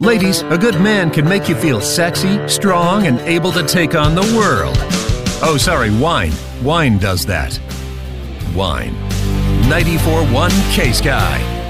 Ladies, a good man can make you feel sexy, strong, and able to take on the world. Oh, sorry, wine. Wine does that. Wine. 94.1 K-Sky.